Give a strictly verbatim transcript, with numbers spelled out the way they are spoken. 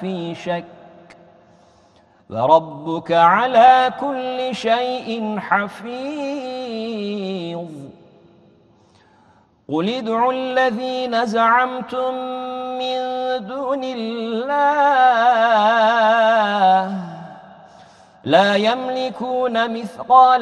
في شك وربك على كل شيء حفيظ قل ادعوا الذين زعمتم من دون الله لا يملكون مثقال